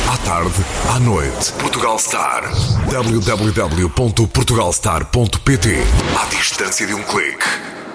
à tarde, à noite. Portugal Star. www.portugalstar.pt. À distância de um clique.